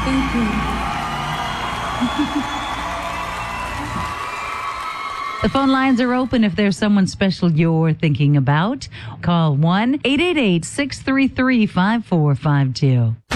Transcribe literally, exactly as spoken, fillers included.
Thank you. The phone lines are open if there's someone special you're thinking about. Call one eight eight eight, six three three, five four five two.